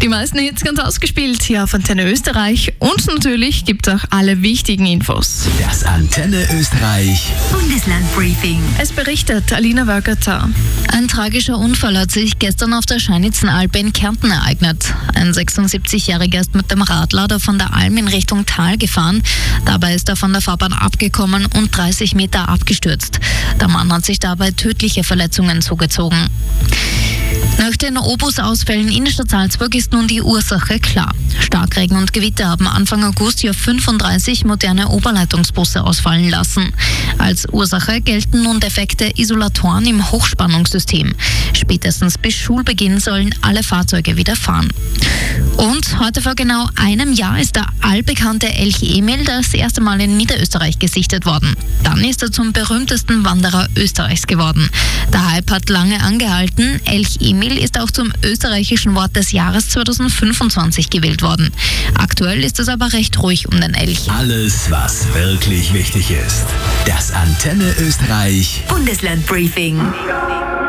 meisten Hits ganz ausgespielt hier auf Antenne Österreich und natürlich gibt es auch alle wichtigen Infos. Das Antenne Österreich Bundeslandbriefing. Es berichtet Alina Wölkerter. Ein tragischer Unfall hat sich gestern auf der Scheinitzenalpe in Kärnten ereignet. Ein 76-Jähriger ist mit dem Radlader von der Alm in Richtung Tal gefahren. Dabei ist er von der Fahrbahn abgekommen und 30 Meter abgestürzt. Der Mann hat sich dabei tödliche Verletzungen zugezogen. Nach den Obus-Ausfällen in der Stadt Salzburg ist nun die Ursache klar. Starkregen und Gewitter haben Anfang August hier 35 moderne Oberleitungsbusse ausfallen lassen. Als Ursache gelten nun defekte Isolatoren im Hochspannungssystem. Spätestens bis Schulbeginn sollen alle Fahrzeuge wieder fahren. Und heute vor genau einem Jahr ist der allbekannte Elch Emil das erste Mal in Niederösterreich gesichtet worden. Dann ist er zum berühmtesten Wanderer Österreichs geworden. Der Hype hat lange angehalten. Elch Emil ist auch zum österreichischen Wort des Jahres 2025 gewählt worden. Aktuell ist es aber recht ruhig um den Elch. Alles, was wirklich wichtig ist. Das Antenne Österreich Bundeslandbriefing.